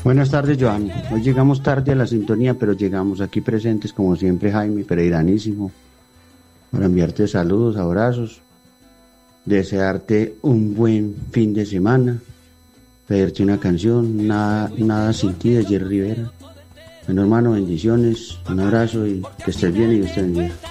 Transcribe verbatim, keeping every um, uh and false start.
Buenas tardes, Joan. Hoy llegamos tarde a la sintonía, pero llegamos aquí presentes, como siempre, Jaime Pereiranísimo, para enviarte saludos, abrazos, desearte un buen fin de semana, pedirte una canción, nada, nada sin ti, de Jerry Rivera. Bueno, hermano, bendiciones, un abrazo y que estés bien y Dios te bendiga.